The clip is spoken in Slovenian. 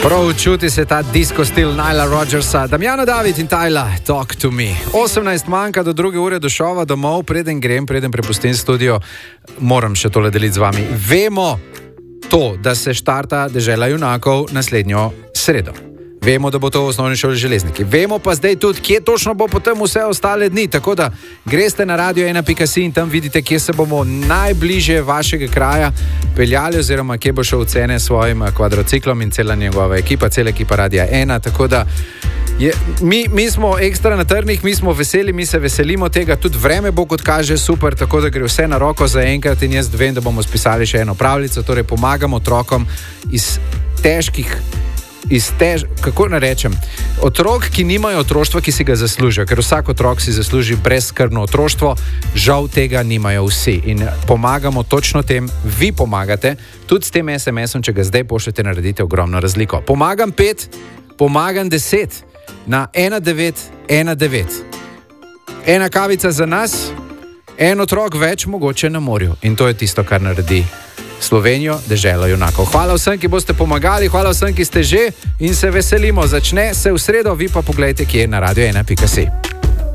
Prav čuti se ta disco stil Nila Rodgersa. Damjano David in Tyla, Talk to Me. 18 manjka do 2 ure do šova domov, preden prepustim studio, moram še tole deliti z vami. Vemo to, da se štarta Dežela junakov naslednjo sredo. Vemo, da bo to v osnovni šoli Železniki. Vemo pa zdaj tudi, kje točno bo potem vse ostale dni. Tako da greste na radio1.si in tam vidite, kje se bomo najbližje vašega kraja peljali oziroma kje bo šel v cene s svojim kvadrociklom in cela njegova ekipa, cela ekipa Radia 1. Tako da mi smo ekstra na trnih, mi smo veseli, mi se veselimo tega. Tudi vreme bo, kot kaže, super, tako da gre vse na roko za enkrat in jaz vem, da bomo spisali še eno pravljico. Torej pomagamo otrokom iz težkih kako narečem, otrok, ki nimajo otroštva, ki si ga zaslužijo, ker vsak otrok si zasluži brezskrbno otroštvo, žal tega nimajo vsi in pomagamo točno tem, vi pomagate, tudi s tem SMS-om, če ga zdaj pošljete, naredite ogromno razliko. Pomagam 5, pomagam 10 na 1919. Ena kavica za nas, en otrok več mogoče na morju in to je tisto, kar naredi Slovenijo, Deželo junakov. Hvala vsem, ki boste pomagali, hvala vsem, ki ste že in se veselimo. Začne se v sredo, vi pa pogledajte, kje je na radio1.si.